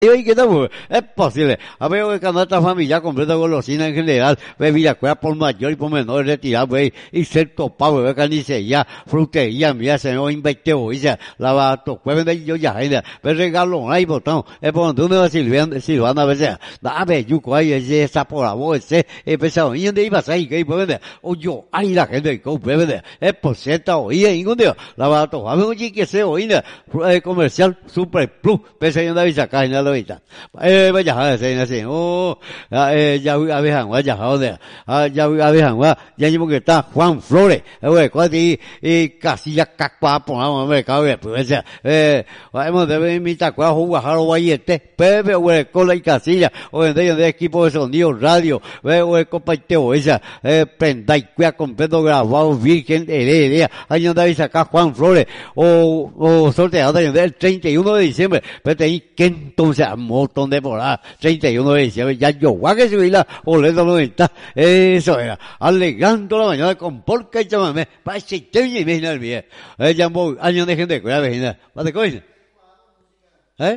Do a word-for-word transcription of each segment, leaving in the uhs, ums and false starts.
y que estamos, es posible. A ver, que canasta familiar completa golosina en general, bebida cueva por mayor y por menor retirar, pues, y ser topado, ve carnicería, frutería, mira, señor, inventeo, y la va a tocar, de yo ya, ve regalo, ahí botón, es por donde uno va silbando, silbando a veces, da, ve, yuco, ahí, ese, esa por la voz, ese, empezado, y donde iba a salir, que puede, o yo, ahí la gente, que puede, es por cierta, oía, y un día, la va a tocar, ve, oye, que se oía, comercial, super plus, pese a una acá, en la ahorita. Eh, vaya, a ver, así, oh, eh, ya, a ver, ya, joder, ya, a ver, ya llevo que está Juan Flores, eh, cuati, y Casilla Cacpa, pongamos, me cabe, pues, eh, hemos de invitar a jugar a los guayetes, Pepe, güey, Cola y Casilla, o en de equipo de sonido, radio, güey, compañero, esa, eh, prenda y cuida completo grabado, virgen, heredia, ahí donde avisa acá Juan Flores, o, o sorteado del treinta y uno de diciembre, pero tenéis que entonces, un montón de temporada, treinta y uno de diciembre, ya yo, guau que subí la boleta noventa, eso era, alegando la mañana con porca y chamamé, para ese teño y me el bien, eh, ya un año de gente, cuidado, vecina, ¿vale, coño? ¿Eh?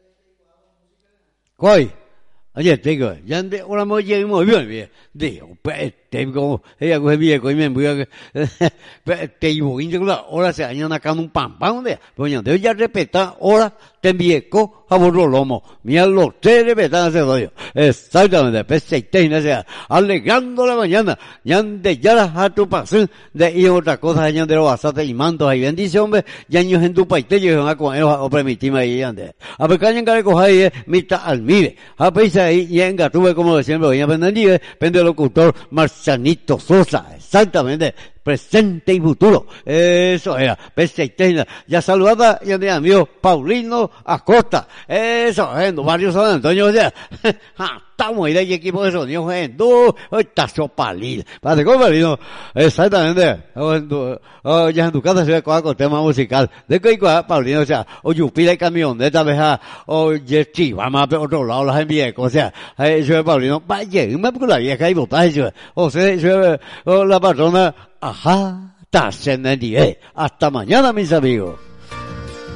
¿Cuál? Ayer tengo, ya ande, ahora me oye muy bien, bien, digo, pues, tengo, ella coge bien, coge bien, voy a, te digo, ahora se añan acá en un pam, pam, de, pues ya, de ya respetar, ahora, te envié co, a borro lomo, mira los tres respetan ese rollo, exactamente, pues se tiene, sea, alegando la mañana, ya ande, ya la a tu pasión, de ir otra cosa, ya de los basates y mantos, ahí bendición, hombre, ya años en tu país, te llevan a comer, o permitirme ahí, ande, a ver, cañan que le coja ahí, mitad al mire, a pesar ahí, y en Gatuve, como decía, me voy a aprender, pende el locutor, Marcianito Sosa, exactamente, presente y futuro, eso era, perfecto, ya saludada, ya de amigo Paulino Acosta, eso, en varios San Antonio, ya, estamos ahí de equipo de sonido, en du, está sopalil, para cómo Paulino, exactamente, ya en tu casa se ve con tema musical, de que Paulino, o sea, o Yupila y camioneta, veja, o Jetty, vamos a otro lado, las envié, o sea, eso es Paulino, vaya, me porque la vieja y botar eso, o sea, eso, la patrona, ajá, está en el día. Hasta mañana, mis amigos.